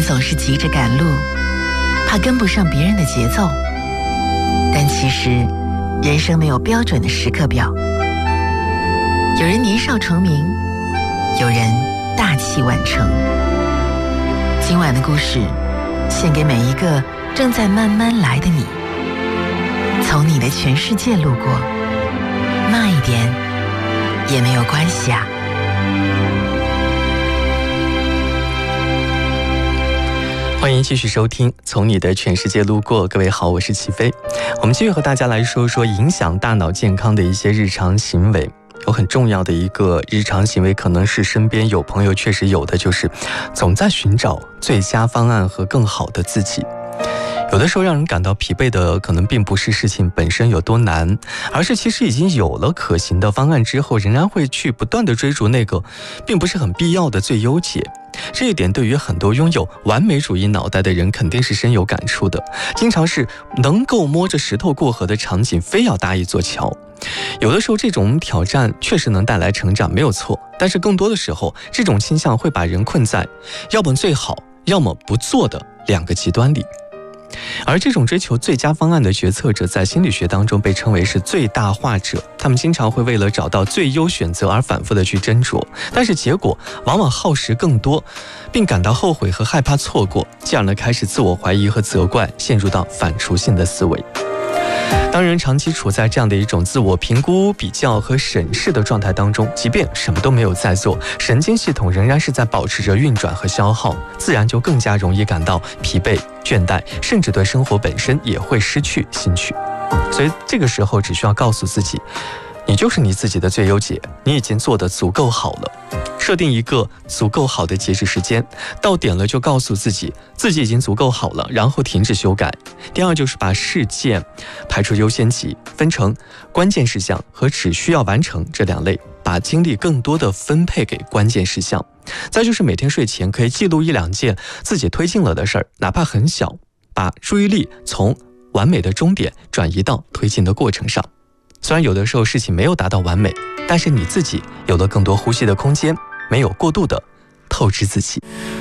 总是急着赶路，怕跟不上别人的节奏。但其实，人生没有标准的时刻表。有人年少成名，有人大器晚成。今晚的故事，献给每一个正在慢慢来的你。从你的全世界路过，慢一点也没有关系啊。 欢迎继续收听《从你的全世界路过》。各位好，我是齐飞。我们继续和大家来说说影响大脑健康的一些日常行为。有很重要的一个日常行为，可能是身边有朋友确实有的，就是总在寻找最佳方案和更好的自己。有的时候让人感到疲惫的，可能并不是事情本身有多难，而是其实已经有了可行的方案之后，仍然会去不断的追逐那个并不是很必要的最优解。这一点对于很多拥有完美主义脑袋的人肯定是深有感触的，经常是能够摸着石头过河的场景非要搭一座桥。有的时候这种挑战确实能带来成长，没有错，但是更多的时候这种倾向会把人困在要么最好要么不做的两个极端里。而这种追求最佳方案的决策者，在心理学当中被称为是最大化者。他们经常会为了找到最优选择而反复的去斟酌，但是结果往往耗时更多，并感到后悔和害怕错过，进而呢开始自我怀疑和责怪，陷入到反刍性的思维。当人长期处在这样的一种自我评估、比较和审视的状态当中，即便什么都没有在做，神经系统仍然是在保持着运转和消耗，自然就更加容易感到疲惫、倦怠，甚至对生活本身也会失去兴趣。所以这个时候只需要告诉自己，你就是你自己的最优解，你已经做得足够好了。设定一个足够好的截止时间，到点了就告诉自己已经足够好了，然后停止修改。第二就是把事件排出优先级，分成关键事项和只需要完成这两类，把精力更多的分配给关键事项。再就是每天睡前可以记录1-2件自己推进了的事儿，哪怕很小，把注意力从完美的终点转移到推进的过程上。虽然有的时候事情没有达到完美，但是你自己有了更多呼吸的空间，没有过度的透支自己。